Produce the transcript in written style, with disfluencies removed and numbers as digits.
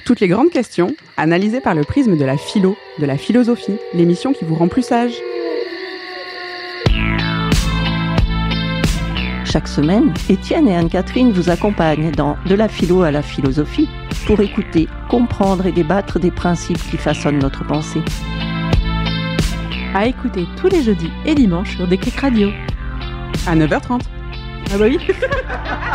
Toutes les grandes questions, analysées par le prisme de la philo, de la philosophie, l'émission qui vous rend plus sage. Chaque semaine, Étienne et Anne-Catherine vous accompagnent dans De la philo à la philosophie pour écouter, comprendre et débattre des principes qui façonnent notre pensée. À écouter tous les jeudis et dimanches sur Déclic Radio. À 9h30. Ah bah oui.